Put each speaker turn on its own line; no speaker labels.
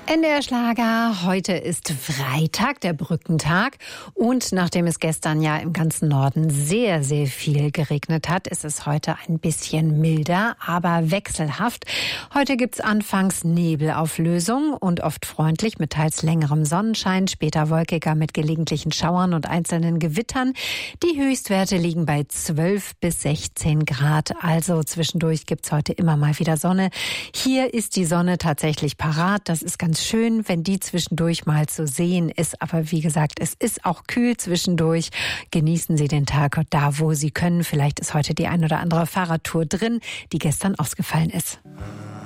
NDR Schlager, heute ist Freitag, der Brückentag. Und nachdem es gestern ja im ganzen Norden sehr, sehr viel geregnet hat, ist es heute ein bisschen milder, aber wechselhaft. Heute gibt's anfangs Nebelauflösung und oft freundlich mit teils längerem Sonnenschein, später wolkiger mit gelegentlichen Schauern und einzelnen Gewittern. Die Höchstwerte liegen bei 12 bis 16 Grad. Also zwischendurch gibt's heute immer mal wieder Sonne. Hier ist die Sonne tatsächlich parat. Das ist ganz schön, wenn die zwischendurch mal zu sehen ist. Aber wie gesagt, es ist auch kühl zwischendurch. Genießen Sie den Tag da, wo Sie können. Vielleicht ist heute die ein oder andere Fahrradtour drin, die gestern ausgefallen ist.